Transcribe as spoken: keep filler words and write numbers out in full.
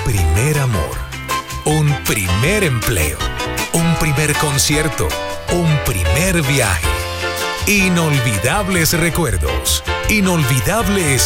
primer amor, un primer empleo, un primer concierto, un primer viaje. Inolvidables recuerdos, inolvidables